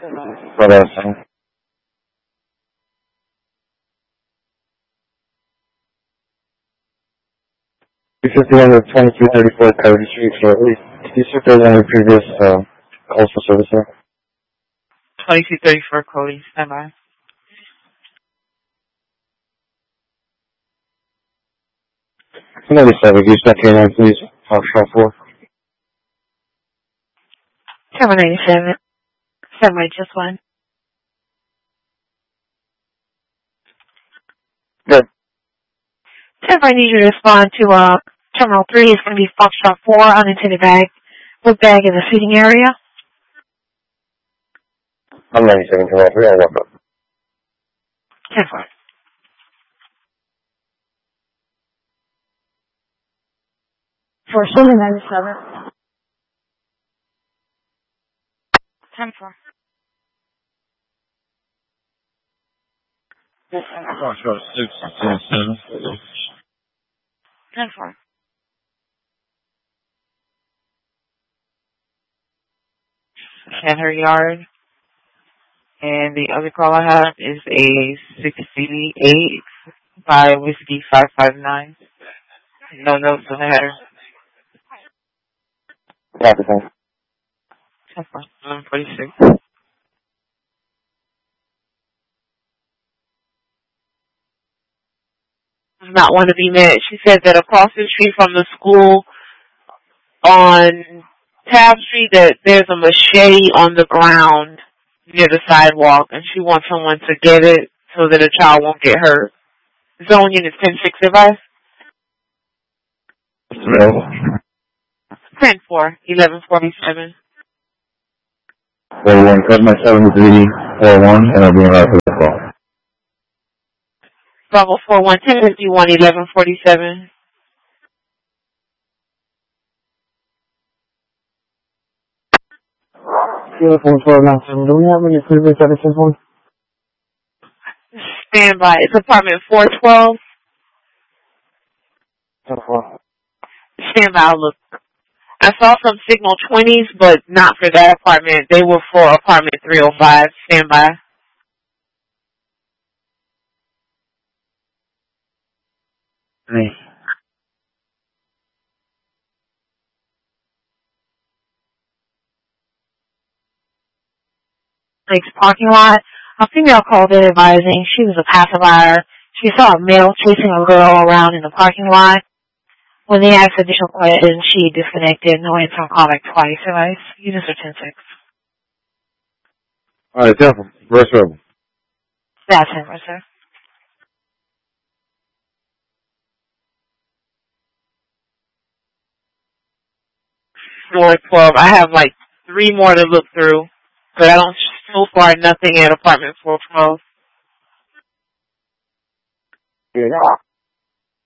What else? This is the end of 2234 Coyote Street, shortly. Can you see if there's any previous calls for service here? 2234 Cody, stand by. Somebody said, if you step in, please, shop 4. 797. 7 just one. Good. If I need you to respond to Terminal 3, it's going to be Foxtrot 4, unintended bag, book bag in the seating area. I'm 97 Terminal 3, I'll walk up. 10-4. For 797. 10-4. Foxtrot 6, 10-4. Henry Yard. And the other call I have is a 68 by Whiskey 559. No notes on the header. Copy, thanks. 1146. Does not want to be met. She said that across the street from the school on Tab Street that there's a machete on the ground near the sidewalk, and she wants someone to get it so that a child won't get hurt. Zone unit 10-6 advice. 10-4, 1147. 41, cut my 7341, and I'll be around for the call. Bravo 4110 is D1 1147. Uniform 497, do we have any previous editions one? Stand by. It's apartment 412. 10-4. Stand by. I'll look. I saw some signal 20s, but not for that apartment. They were for apartment 305. Stand by. Nice. Parking lot. A female called in advising she was a passerby. She saw a male chasing a girl around in the parking lot. When they asked additional questions, she disconnected. No answer on call back twice. Advice. Units are 10-6. All right, careful. Reverse rebel. That's it, right, sir. Floor 12. I have like 3 more to look through, but I don't, so far, nothing at apartment 412. Yeah.